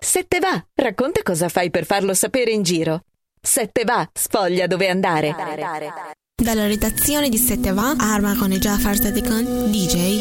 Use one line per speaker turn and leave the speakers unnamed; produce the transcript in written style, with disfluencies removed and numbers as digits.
Se te va, racconta cosa fai per farlo sapere in giro. Se te va, sfoglia dove andare.
Dalla redazione di Se te va, Arma con Jafar Sadikan, DJ.